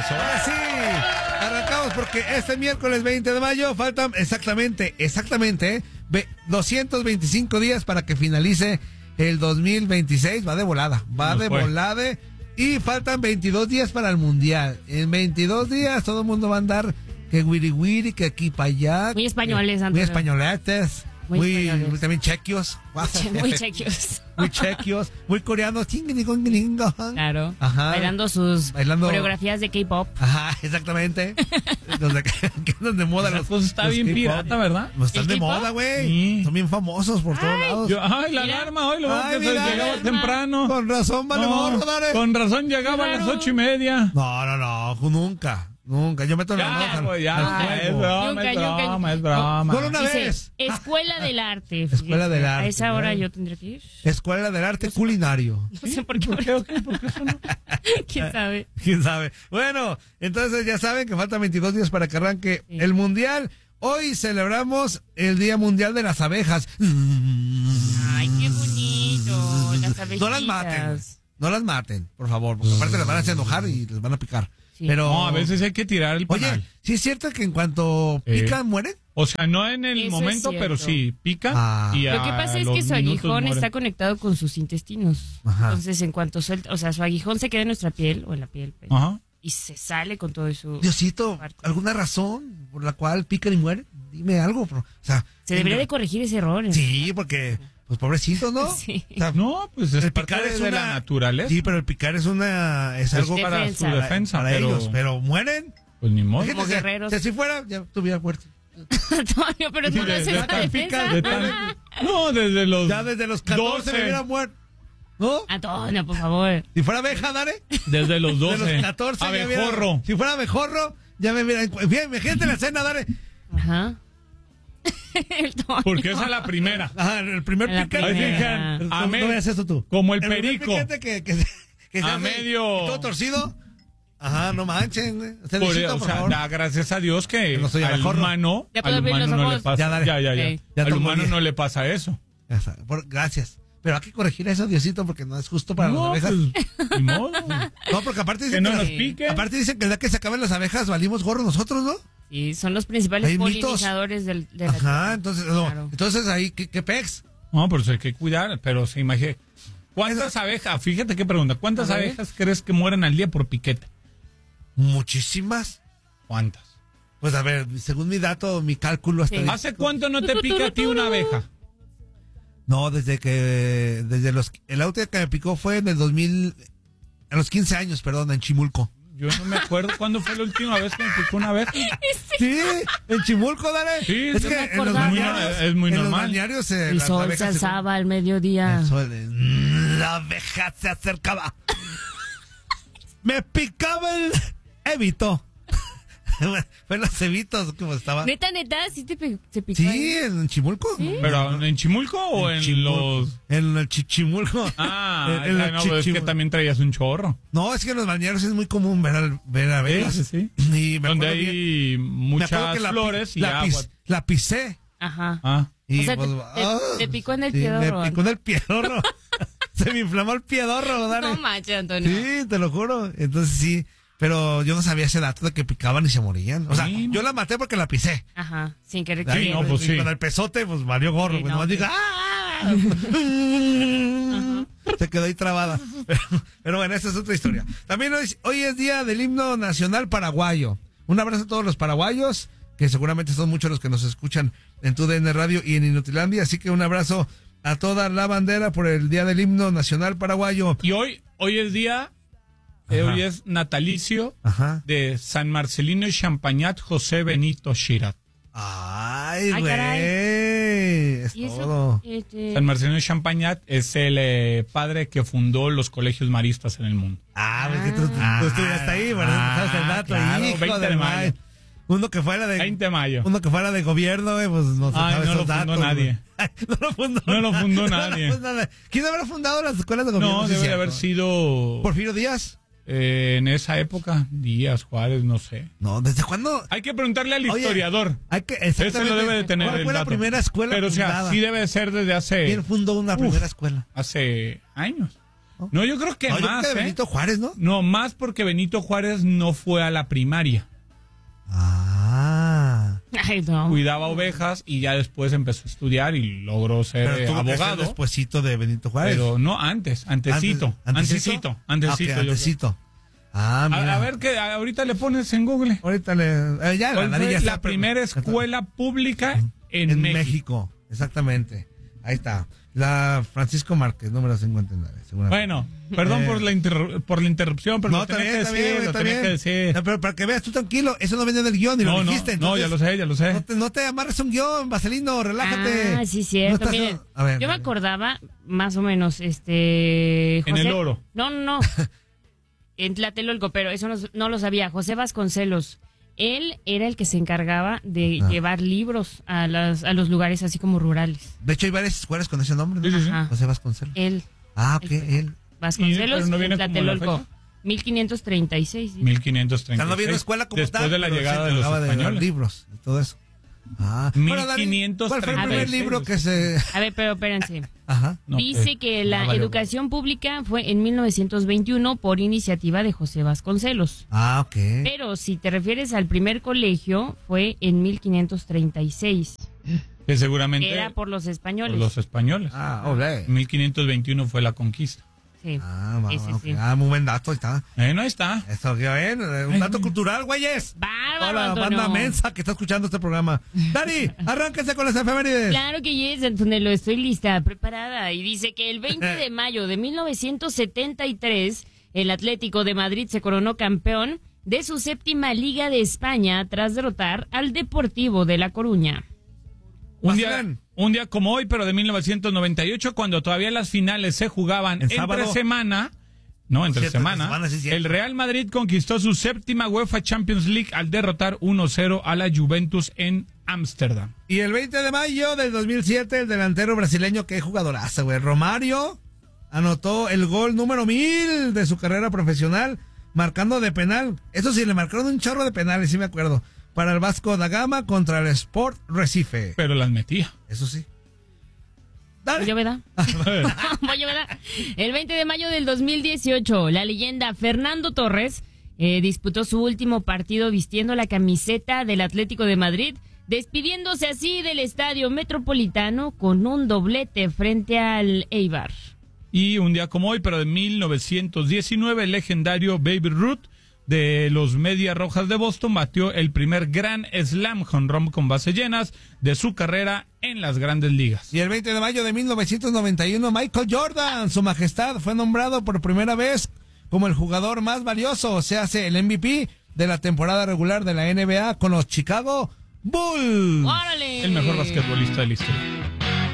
ahora sí. Arrancamos porque este miércoles 20 de mayo faltan exactamente 225 días para que finalice el 2026. Va de volada, volada. Y faltan 22 días para el mundial. En 22 días todo el mundo va a andar que wiri, que aquí para allá. Muy españoles, Muy españoletes. Muy también chequios. Muy chequios. Muy chequios. Muy coreanos. Claro. Ajá. Bailando sus coreografías de K-pop. Ajá, exactamente. Donde moda los. Pues está bien pirata, ¿verdad? No están de moda, güey. Sí. Son bien famosos por todos lados. La alarma, hoy lo que llegaba temprano. Con razón, vale, morro, dale. Con razón llegaba a las 8:30. No, nunca. Yo meto las manos es broma. Solo una vez. Escuela del Arte. Escuela del Arte. A esa hora yo tendré que ir. Escuela del Arte Culinario. No sé por qué. ¿Por qué eso no? ¿Quién sabe? Bueno, entonces ya saben que faltan 22 días para que arranque el Mundial. Hoy celebramos el Día Mundial de las Abejas. Ay, qué bonito. Las abejitas. No las maten, por favor, porque aparte las van a hacer enojar y les van a picar. Sí. Pero no, a veces hay que tirar el panal. Oye, ¿sí es cierto que en cuanto pican mueren? O sea, no en el momento, pero sí, pica. Y lo que pasa es que su aguijón está conectado con sus intestinos. Ajá. Entonces, en cuanto suelta, o sea, su aguijón se queda en nuestra piel o en la piel. Ajá. Y se sale con todo eso. Diosito, ¿alguna razón por la cual pican y mueren? Dime algo. O sea, se debería de corregir ese error. Sí, porque... Pues pobrecito, ¿no? Sí. O sea, no, pues es picar es de la naturaleza. Sí, pero el picar es algo para su defensa. Para ellos, pero mueren. Pues ni modo. Como guerreros. Si así fuera, ya tuviera muerte. Antonio, pero tú no haces esta defensa. No, desde los 14 me hubiera muerto. ¿No? Antonio, por favor. Si fuera abeja, dale. Desde los 12. De los 14 abejorro. Si fuera abejorro, ya me hubiera... Imagínate la escena, dale. Ajá. Porque esa es la primera. Ajá, el primer picante. No veas eso tú. Como el perico. Que a medio. Todo torcido. Ajá, no manchen, güey. O sea, da gracias a Dios que no soy al humano no le pasa. Al humano no le pasa eso. Gracias. Pero hay que corregir eso, Diosito, porque no es justo para las abejas. Pues, ni modo. No, porque aparte dicen que no nos pique. Aparte dicen que el día que se acaben las abejas valimos gorro nosotros, ¿no? Sí, son los principales polinizadores de la Ajá, entonces, claro. Entonces ahí, ¿qué pex? No, pero hay que cuidar, pero se imagina. ¿Cuántas abejas? Fíjate qué pregunta. ¿Cuántas abejas crees que mueren al día por piquete? Muchísimas. ¿Cuántas? Pues a ver, según mi dato, mi cálculo hasta... Sí. ¿Hace cuánto no te pica a ti una abeja? No, el auto que me picó fue en el 2000, a los 15 años, perdón, en Chimulco. Yo no me acuerdo cuándo fue la última vez que me picó una abeja. Sí, en Chimulco, dale. Sí, es que es muy normal. En los balnearios el sol se alzaba al mediodía. La abeja se acercaba. Me picaba el evito. Fue los cebitos, como estaba. Neta, ¿sí te picó? Sí, ahí? ¿En Chimulco? ¿Sí? ¿Pero en Chimulco o en los...? En el Chichimulco. No, es que también traías un chorro. No, es que en los balnearios es muy común ver abejas. Sí. Y donde hay muchas flores y agua. La pisé. Ajá. Y o sea, pues, te picó en el piedorro. Me picó en el piedorro. Se me inflamó el piedorro, dale. No manches, Antonio. Sí, te lo juro. Entonces sí... Pero yo no sabía ese dato de que picaban y se morían. O sea, yo la maté porque la pisé. Ajá, sin querer. Sí, no, pues sí. Con el pesote, pues valió gorro. Sí, pues nomás diga, ¡ah! Se quedó ahí trabada. Pero bueno, esa es otra historia. También hoy es día del himno nacional paraguayo. Un abrazo a todos los paraguayos, que seguramente son muchos los que nos escuchan en TUDN Radio y en Inutilandia. Así que un abrazo a toda la bandera por el día del himno nacional paraguayo. Y hoy es día... hoy es natalicio de San Marcelino Champagnat José Benito Chirat. Ay, güey. Es todo. San Marcelino Champagnat es el padre que fundó los colegios maristas en el mundo. Porque tú estudiaste ahí, ¿verdad? ¿Sabes el dato? Claro, Hijo 20 de mayo. Uno que fuera de 20 de mayo. Uno que fuera de gobierno, pues no se sabe no esos lo fundó datos. Nadie. No lo fundó nadie. ¿Quién habrá fundado las escuelas de gobierno? No, debe haber sido ¿Porfirio Díaz? En esa época, Díaz, Juárez, no sé. No, ¿desde cuándo? Hay que preguntarle al historiador. Ese lo debe de tener. ¿Cuál fue la primera escuela Pero, fundada? o sea, sí debe ser desde hace... ¿Quién fundó una primera escuela? Hace años. No, yo creo que más. Yo creo que Benito Juárez, ¿no? No, más porque Benito Juárez no fue a la primaria. Ay, no. Cuidaba ovejas y ya después empezó a estudiar y logró ser abogado. Despuésito de Benito Juárez. Pero no antesito. Antesito. Mira. A ver que ahorita le pones en Google. Ahorita ya la primera escuela pública en México. Exactamente. Ahí está. La Francisco Márquez, número 59. Bueno, perdón por la interrupción, pero lo tenía que decir. No, pero para que veas tú tranquilo, eso no viene del guión, ni lo dijiste. Entonces, ya lo sé. No te amarres un guión, Vaselino, relájate. Sí, cierto. Miren, yo me acordaba, más o menos, José, en el Oro. No. En Tlatelolco, pero eso no lo sabía. José Vasconcelos. Él era el que se encargaba de llevar libros a los lugares así como rurales. De hecho, hay varias escuelas con ese nombre, ¿no? Sí. José Vasconcelos. Él. Él. Vasconcelos en Tlatelolco. 1536. 1536. No había una escuela como después de la llegada de los españoles. De libros y todo eso. 1536. ¿Cuál fue el primer libro que se...? A ver, pero espérense. No, dice que la educación pública fue en 1921 por iniciativa de José Vasconcelos. Ok. Pero si te refieres al primer colegio, fue en 1536. Que seguramente... Era por los españoles. Por los españoles. Ok. 1521 fue la conquista. Sí. Sí. Muy buen dato, ahí está. No está. Eso, un dato cultural, güeyes. Bárbaro, Toda la banda mensa que está escuchando este programa. Dani, arránquese con las efemérides. Claro que yes, Antonello, estoy lista, preparada. Y dice que el 20 de mayo de 1973, el Atlético de Madrid se coronó campeón de su 7ª Liga de España tras derrotar al Deportivo de La Coruña. Un día como hoy, pero de 1998, cuando todavía las finales se jugaban entre semana. El Real Madrid conquistó su 7ª UEFA Champions League al derrotar 1-0 a la Juventus en Ámsterdam. Y el 20 de mayo del 2007, el delantero brasileño, que jugadorazo, güey, Romario, anotó el gol número 1000 de su carrera profesional, marcando de penal. Eso sí, le marcaron un chorro de penales, sí me acuerdo. Para el Vasco da Gama contra el Sport Recife. Pero las metía. Eso sí. Dale. Voy a ver. El 20 de mayo del 2018, la leyenda Fernando Torres disputó su último partido vistiendo la camiseta del Atlético de Madrid, despidiéndose así del Estadio Metropolitano con un doblete frente al Eibar. Y un día como hoy, pero de 1919, el legendario Babe Ruth de los Medias Rojas de Boston batió el primer Grand Slam home run con bases llenas de su carrera en las Grandes Ligas. Y el 20 de mayo de 1991, Michael Jordan, su majestad, fue nombrado por primera vez como el jugador más valioso, el MVP de la temporada regular de la NBA con los Chicago Bulls. ¡Órale! El mejor basquetbolista de la historia.